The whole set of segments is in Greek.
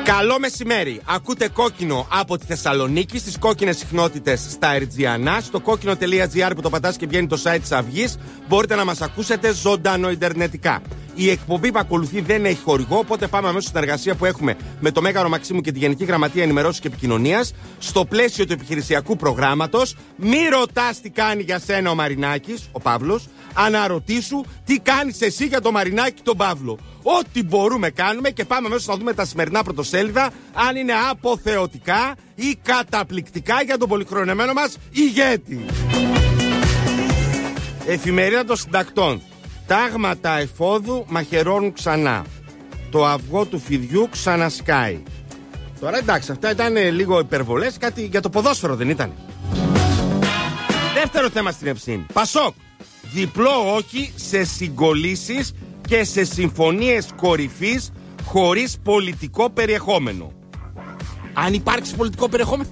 Καλό μεσημέρι. Ακούτε Κόκκινο από τη Θεσσαλονίκη στις κόκκινες συχνότητες στα Ερτζιανά. Στο κόκκινο.gr που το πατάς και βγαίνει το site της Αυγής, μπορείτε να μας ακούσετε ζωντανό ιντερνετικά. Η εκπομπή που ακολουθεί δεν έχει χορηγό, οπότε πάμε αμέσως στην εργασία που έχουμε με το Μέγαρο Μαξίμου και τη Γενική Γραμματεία Ενημερώσεως και Επικοινωνίας. Στο πλαίσιο του επιχειρησιακού προγράμματος, μη ρωτάς τι κάνει για σένα ο Μαρινάκης, ο Παύλος, αναρωτήσου τι κάνεις εσύ για το Μαρινάκη τον Παύλο. Ό,τι μπορούμε κάνουμε και πάμε αμέσως να δούμε τα σημερινά πρωτοσέλιδα, αν είναι αποθεωτικά ή καταπληκτικά για τον πολυχρονεμένο μας ηγέτη. Εφημερίδα των Συντακτών. Τάγματα εφόδου μαχαιρώνουν ξανά. Το αυγό του φιδιού ξανασκάει. Τώρα εντάξει, αυτά ήταν λίγο υπερβολές. Κάτι για το ποδόσφαιρο δεν ήταν? Δεύτερο θέμα στην Ευσύνη. Πασόκ. Διπλό όχι σε συγκολήσεις και σε συμφωνίες κορυφής χωρίς πολιτικό περιεχόμενο. Αν υπάρξει πολιτικό περιεχόμενο.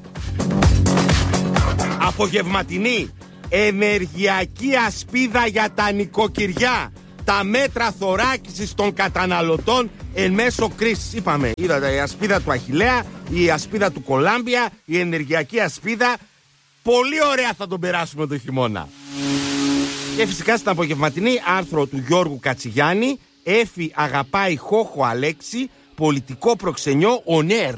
Απογευματινή. Ενεργειακή ασπίδα για τα νοικοκυριά. Τα μέτρα θωράκισης των καταναλωτών εν μέσω κρίσης. Είπαμε, είδατε, η ασπίδα του Αχιλλέα, η ασπίδα του Κολάμπια, η ενεργειακή ασπίδα. Πολύ ωραία θα τον περάσουμε το χειμώνα. Και φυσικά στην απογευματινή άρθρο του Γιώργου Κατσιγιάννη. Έφη αγαπάει Χόχο Αλέξη, πολιτικό προξενιό ονέρ.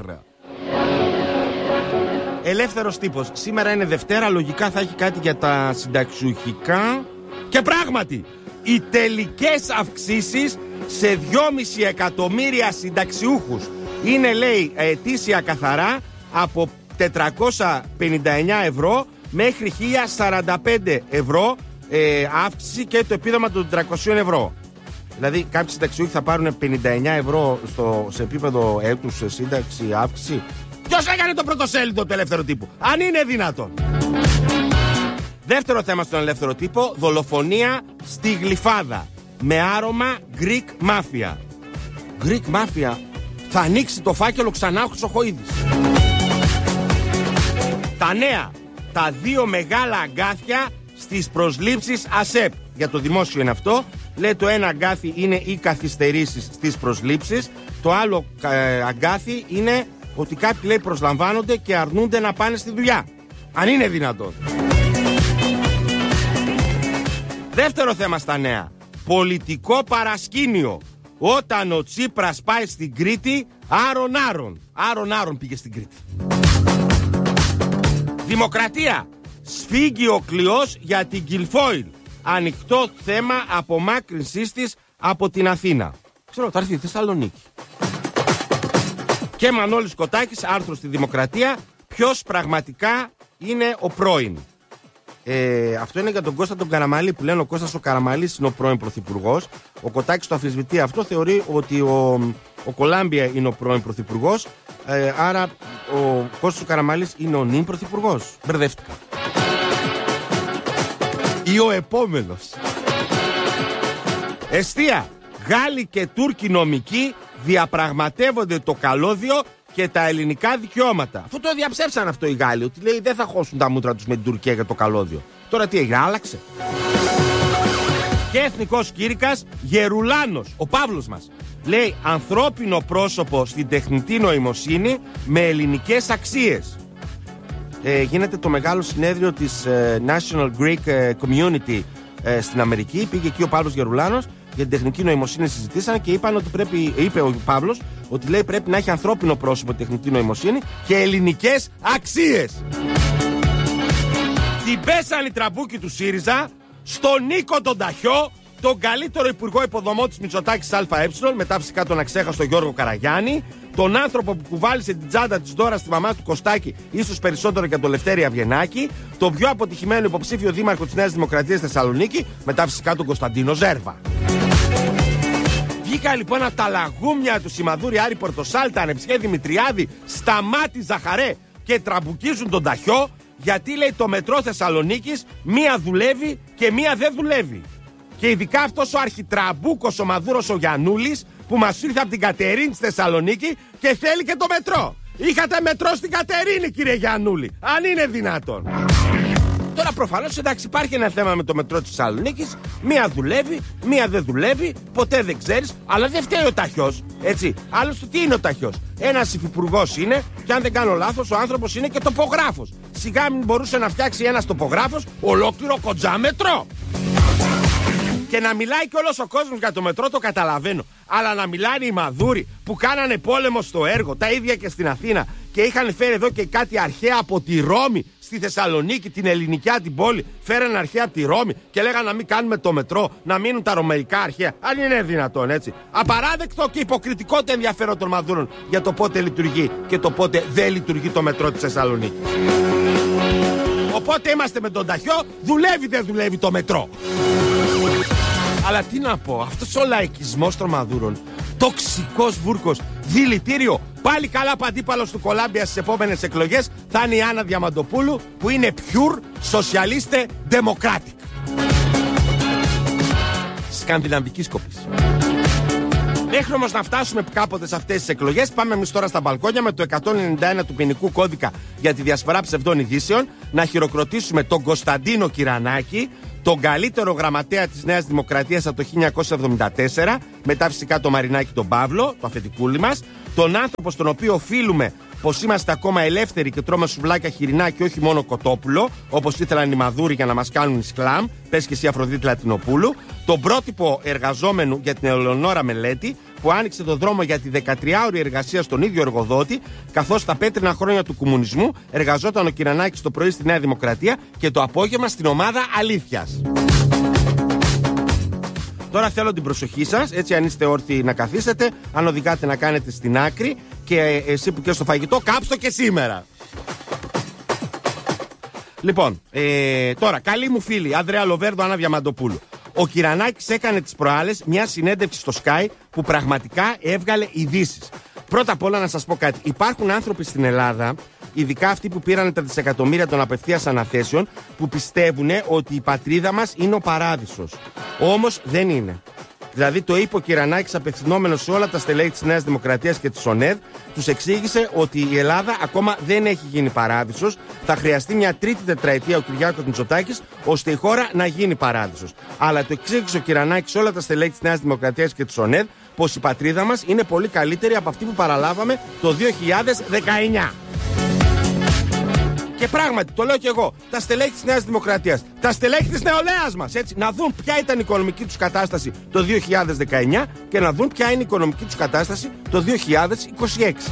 Ελεύθερος τύπος. Σήμερα είναι Δευτέρα, λογικά θα έχει κάτι για τα συνταξιουχικά. Και πράγματι, οι τελικές αυξήσεις σε 2,5 εκατομμύρια συνταξιούχους είναι, λέει, ετήσια καθαρά από 459 ευρώ μέχρι 1045 ευρώ αύξηση και το επίδομα των 300 ευρώ. Δηλαδή κάποιοι συνταξιούχοι θα πάρουν 59 ευρώ σε επίπεδο έτους σύνταξη αύξηση. Ποιος έκανε το πρωτοσέλιδο του ελεύθερου τύπου? Αν είναι δυνατόν. Δεύτερο θέμα στον ελεύθερο τύπο. Δολοφονία στη Γλυφάδα με άρωμα Greek Mafia. Greek Mafia. Θα ανοίξει το φάκελο ξανά ο Χρυσοχοΐδης. Τα νέα. Τα δύο μεγάλα αγκάθια στις προσλήψεις ΑΣΕΠ. Για το δημόσιο είναι αυτό. Λέει το ένα αγκάθι είναι οι καθυστερήσεις στις προσλήψεις. Το άλλο αγκάθι είναι ότι κάποιοι, λέει, προσλαμβάνονται και αρνούνται να πάνε στη δουλειά. Αν είναι δυνατόν. Δεύτερο θέμα στα νέα. Πολιτικό παρασκήνιο. Όταν ο Τσίπρας πάει στην Κρήτη, άρον πήγε στην Κρήτη. Δημοκρατία. Σφίγγει ο κλειός για την Κιλφόιλ. Ανοιχτό θέμα απομάκρυνσής της από την Αθήνα. Ξέρω, θα έρθει η Θεσσαλονίκη. Και Μανώλης Κοτάκης, άρθρο στη Δημοκρατία. Ποιος πραγματικά είναι ο πρώην? Αυτό είναι για τον Κώστα τον Καραμαλή, που λένε ο Κώστας ο Καραμαλής είναι ο πρώην πρωθυπουργός. Ο Κοτάκης το αμφισβητεί αυτό, θεωρεί ότι ο Κολάμπια είναι ο πρώην πρωθυπουργός. Άρα ο Κώστας ο Καραμαλής είναι ο νυν πρωθυπουργός. Μπερδεύτηκα. Ή ο επόμενος. Εστία. Γάλλοι και Τούρκοι νομικοί διαπραγματεύονται το καλώδιο και τα ελληνικά δικαιώματα. Αφού το διαψεύσαν αυτό οι Γάλλοι, ότι λέει δεν θα χώσουν τα μούτρα τους με την Τουρκία για το καλώδιο. Τώρα τι έγινε, άλλαξε? Και εθνικός κήρυκας Γερουλάνος, ο Παύλος μας, λέει ανθρώπινο πρόσωπο στην τεχνητή νοημοσύνη με ελληνικές αξίες. Γίνεται το μεγάλο συνέδριο της National Greek Community στην Αμερική. Πήγε εκεί ο Παύλος Γερουλάνος. Για την τεχνητή νοημοσύνη συζητήσαν και είπαν ότι είπε ο Παύλος ότι, λέει, πρέπει να έχει ανθρώπινο πρόσωπο τεχνητή νοημοσύνη και ελληνικές αξίες. Την πέσανε οι τραμπούκοι του ΣΥΡΙΖΑ στον Νίκο τον Ταχιό, τον καλύτερο υπουργό υποδομών της Μητσοτάκης ΑΕ, μετά φυσικά τον αξέχαστο Γιώργο Καραγιάννη, τον άνθρωπο που κουβάλισε την τσάντα της Ντόρας στη μαμά του Κωστάκη, ίσως περισσότερο για τον Λευτέρη Αβγενάκη, τον πιο αποτυχημένο υποψήφιο δήμαρχο της Νέας Δημοκρατίας Θεσσαλονίκη, μετά φυσικά τον Κωνσταντίνο Ζέρβα. Βγήκα λοιπόν από τα λαγούμια του Σιμαδούρη, Άρη Πορτοσάλτα, Ανεψιέ Δημητριάδη, Σταμάτη Ζαχαρέ και τραμπουκίζουν τον Ταχιό, γιατί, λέει, το μετρό Θεσσαλονίκης μία δουλεύει και μία δεν δουλεύει. Και ειδικά αυτός ο αρχιτραμπούκος ο Μαδούρος ο Γιαννούλης που μας ήρθε από την Κατερίνη στη Θεσσαλονίκη και θέλει και το μετρό. Είχατε μετρό στην Κατερίνη, κύριε Γιαννούλη, αν είναι δυνατόν. Τώρα Τώρα προφανώς εντάξει υπάρχει ένα θέμα με το μετρό της Θεσσαλονίκης. Μία δουλεύει, μία δεν δουλεύει, ποτέ δεν ξέρεις, αλλά δεν φταίει ο Ταχιός. Έτσι. Άλλωστε τι είναι ο Ταχιός? Ένας υφυπουργός είναι, και αν δεν κάνω λάθος, ο άνθρωπος είναι και τοπογράφος. Σιγά μην μπορούσε να φτιάξει ένας τοπογράφος ολόκληρο κοντζάμετρο. Και να μιλάει και όλος ο κόσμος για το μετρό το καταλαβαίνω. Αλλά να μιλάνε οι μαδούροι που κάνανε πόλεμο στο έργο, τα ίδια και στην Αθήνα, και είχαν φέρει εδώ και κάτι αρχαία από τη Ρώμη στη Θεσσαλονίκη, την ελληνικιά την πόλη. Φέρανε αρχαία από τη Ρώμη και λέγανε να μην κάνουμε το μετρό, να μείνουν τα ρωμαϊκά αρχαία. Αν είναι δυνατόν, έτσι. Απαράδεκτο και υποκριτικό το ενδιαφέρον των μαδούρων για το πότε λειτουργεί και το πότε δεν λειτουργεί το μετρό της Θεσσαλονίκης. Οπότε είμαστε με τον Ταχιό, δουλεύει δεν δουλεύει το μετρό. Αλλά τι να πω, αυτός ο λαϊκισμός των μαδούρων, τοξικός βούρκος, δηλητήριο, πάλι καλά που αντίπαλος του Κολάμπια στις επόμενες εκλογές θα είναι η Άννα Διαμαντοπούλου, που είναι pure socialiste democratic. Σκανδιναβική σκοπής. Μέχρι όμως να φτάσουμε κάποτε σε αυτές τις εκλογές, πάμε εμείς τώρα στα μπαλκόνια με το 191 του ποινικού κώδικα για τη διασπορά ψευδών ειδήσεων να χειροκροτήσουμε τον Κωνσταντίνο Κυρανάκη, τον καλύτερο γραμματέα της Νέας Δημοκρατίας από το 1974, μετά φυσικά τον Μαρινάκη τον Παύλο, το αφεντικούλι μας, τον άνθρωπο στον οποίο οφείλουμε πως είμαστε ακόμα ελεύθεροι και τρώμε σουβλάκια χοιρινά και όχι μόνο κοτόπουλο, όπως ήθελαν οι μαδούροι για να μας κάνουν Ισκλάμ, πες και εσύ Αφροδίτη Λατινοπούλου, τον πρότυπο εργαζόμενου για την Ελεονόρα Μελέτη, που άνοιξε το δρόμο για τη 13ωρη εργασία στον ίδιο εργοδότη, καθώς στα πέτρινα χρόνια του κομμουνισμού εργαζόταν ο Κυρανάκης το πρωί στη Νέα Δημοκρατία και το απόγευμα στην ομάδα Αλήθειας. Τώρα θέλω την προσοχή σας, έτσι αν είστε όρθιοι να καθίσετε, αν οδηγάτε να κάνετε στην άκρη και εσύ που και στο φαγητό κάψτε και σήμερα. Λοιπόν, τώρα, καλή μου φίλη, Ανδρέα Λοβέρδο, Άννα Διαμαντοπούλου. Ο Κυρανάκης έκανε τις προάλλες μια συνέντευξη στο Sky που πραγματικά έβγαλε ειδήσεις. Πρώτα απ' όλα να σας πω κάτι. Υπάρχουν άνθρωποι στην Ελλάδα, ειδικά αυτοί που πήραν τα δισεκατομμύρια των απευθείας αναθέσεων, που πιστεύουν ότι η πατρίδα μας είναι ο παράδεισος. Όμως δεν είναι. Δηλαδή το είπε ο Κυρανάκης απευθυνόμενος σε όλα τα στελέχη της Νέας Δημοκρατίας και της ΟΝΕΔ, τους εξήγησε ότι η Ελλάδα ακόμα δεν έχει γίνει παράδεισος, θα χρειαστεί μια τρίτη τετραετία ο Κυριάκος Μητσοτάκης ώστε η χώρα να γίνει παράδεισος. Αλλά το εξήγησε ο Κυρανάκης σε όλα τα στελέχη της Νέας Δημοκρατίας και της ΟΝΕΔ πως η πατρίδα μας είναι πολύ καλύτερη από αυτή που παραλάβαμε το 2019. Και πράγματι, το λέω και εγώ, τα στελέχη της Νέας Δημοκρατίας, τα στελέχη της νεολαίας μας, έτσι, να δουν ποια ήταν η οικονομική τους κατάσταση το 2019 και να δουν ποια είναι η οικονομική τους κατάσταση το 2026.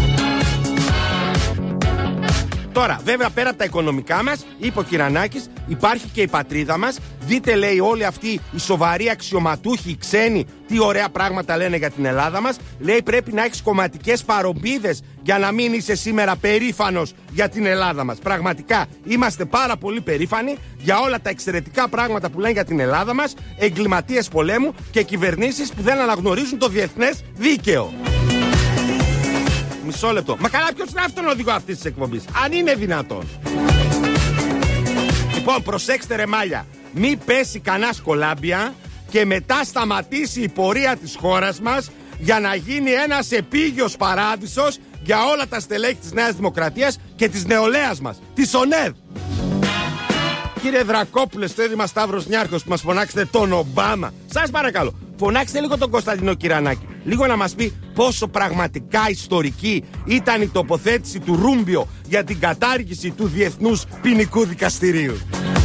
Τώρα, βέβαια, πέρα από τα οικονομικά μας, είπε ο Κυρανάκης, υπάρχει και η πατρίδα μας. Δείτε, λέει, όλοι αυτοί οι σοβαροί αξιωματούχοι, οι ξένοι, τι ωραία πράγματα λένε για την Ελλάδα μας. Λέει, πρέπει να έχεις κομματικές παρομπίδες για να μην είσαι σήμερα περήφανος για την Ελλάδα μας. Πραγματικά, είμαστε πάρα πολύ περήφανοι για όλα τα εξαιρετικά πράγματα που λένε για την Ελλάδα μας, εγκληματίες πολέμου και κυβερνήσεις που δεν αναγνωρίζουν το διεθνές δίκαιο. Μισό λεπτό. Μα καλά, ποιος είναι αυτόν ο οδηγό αυτής της εκπομπής, αν είναι δυνατόν? Λοιπόν, προσέξτε ρε μάλια. Μη πέσει κανάς Κολάμπια και μετά σταματήσει η πορεία της χώρας μας για να γίνει ένας επίγειος παράδεισος για όλα τα στελέχη της Νέας Δημοκρατίας και της νεολαίας μας, της ΟΝΕΔ. Κύριε Δρακόπουλε, στο έδημα Σταύρος Νιάρχος που μας φωνάξετε τον Ομπάμα, σας παρακαλώ, φωνάξτε λίγο τον Κωνσταντινό Κυρανάκη. Λίγο να μας πει πόσο πραγματικά ιστορική ήταν η τοποθέτηση του Ρούμπιο για την κατάργηση του Διεθνούς Ποινικού Δικαστηρίου.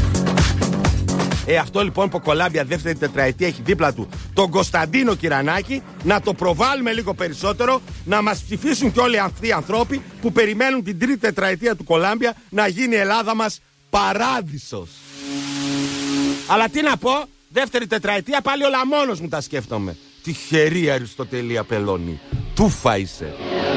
Αυτό λοιπόν που ο Κολάμπια δεύτερη τετραετία έχει δίπλα του τον Κωνσταντίνο Κυρανάκη, να το προβάλλουμε λίγο περισσότερο, να μας ψηφίσουν και όλοι αυτοί οι ανθρώποι που περιμένουν την τρίτη τετραετία του Κολάμπια να γίνει η Ελλάδα μας παράδεισος. Αλλά τι να πω, δεύτερη τετραετία πάλι όλα μόνος μου τα σκέφτομαι. Τυχερή Αριστοτελή Απελώνη. Τούφα είσαι.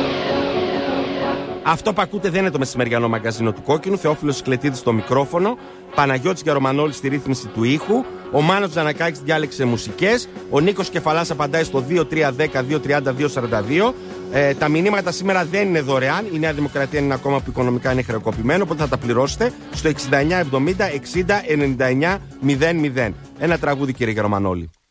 Αυτό που ακούτε δεν είναι το μεσημεριανό μαγκαζίνο του Κόκκινου. Θεόφιλος Σκλετίδης στο μικρόφωνο, Παναγιώτης Γερομανόλης στη ρύθμιση του ήχου, ο Μάνος Τζανακάκης διάλεξε μουσικές, ο Νίκος Κεφαλάς απαντάει στο 2310-232-42. Τα μηνύματα σήμερα δεν είναι δωρεάν. Η Νέα Δημοκρατία είναι ακόμα που οικονομικά είναι χρεοκοπημένο, οπότε θα τα πληρώσετε στο 6970-60-99-00. Ένα τραγούδι, κύριε Γερομανόλη.